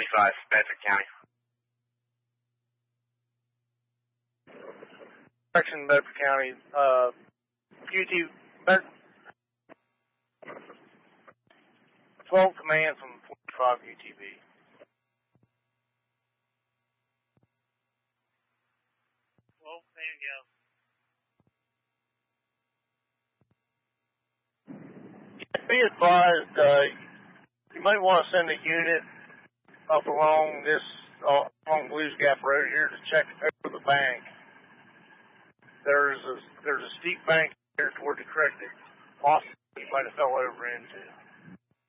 45, Bedford County. Section Bedford County, UT, 12 command from 45 UTV. Be advised, you might want to send a unit up along along Blues Gap Road here to check over the bank. There's a steep bank here toward the creek that possibly might have fell over into.